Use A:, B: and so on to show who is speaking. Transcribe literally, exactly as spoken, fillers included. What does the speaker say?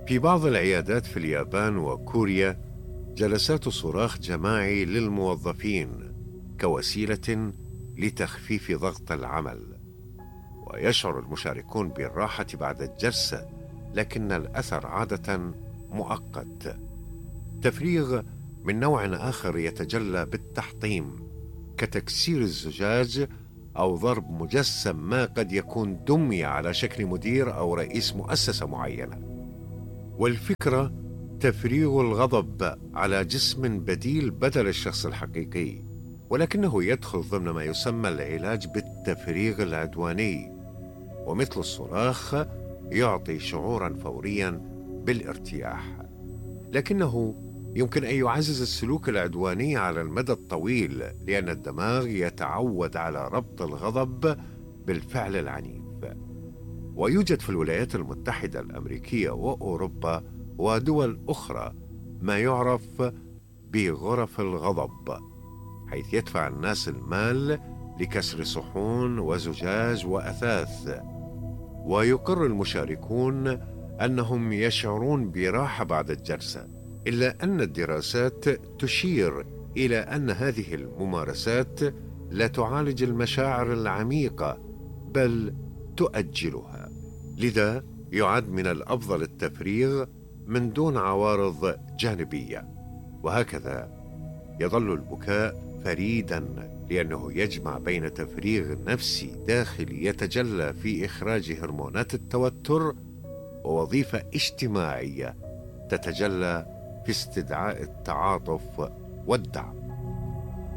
A: في بعض العيادات في اليابان وكوريا جلسات صراخ جماعي للموظفين كوسيلة لتخفيف ضغط العمل، ويشعر المشاركون بالراحة بعد الجلسة، لكن الأثر عادة مؤقت. تفريغ من نوع آخر يتجلى بالتحطيم كتكسير الزجاج أو ضرب مجسم ما قد يكون دمي على شكل مدير أو رئيس مؤسسة معينة. والفكرة تفريغ الغضب على جسم بديل بدل الشخص الحقيقي، ولكنه يدخل ضمن ما يسمى العلاج بالتفريغ العدواني، ومثل الصراخ يعطي شعورا فوريا بالارتياح، لكنه يمكن أن يعزز السلوك العدواني على المدى الطويل، لأن الدماغ يتعود على ربط الغضب بالفعل العنيف. ويوجد في الولايات المتحدة الأمريكية وأوروبا ودول أخرى ما يعرف بغرف الغضب، حيث يدفع الناس المال لكسر صحون وزجاج وأثاث، ويقر المشاركون أنهم يشعرون براحة بعد الجلسة، إلا أن الدراسات تشير إلى أن هذه الممارسات لا تعالج المشاعر العميقة بل تؤجلها. لذا يعد من الأفضل التفريغ من دون عوارض جانبية. وهكذا يظل البكاء فريدا، لأنه يجمع بين تفريغ نفسي داخلي يتجلى في إخراج هرمونات التوتر، ووظيفة اجتماعية تتجلى في استدعاء التعاطف والدعم.